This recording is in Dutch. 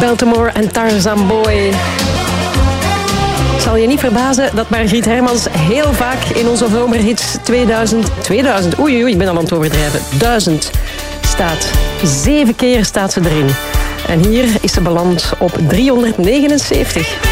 Baltimore en Tarzan Boy. Zal je niet verbazen dat Margriet Hermans heel vaak in onze zomerhits 2000, oei, ik ben al aan het overdrijven, 1000 staat. 7 keer staat ze erin. En hier is ze beland op 379.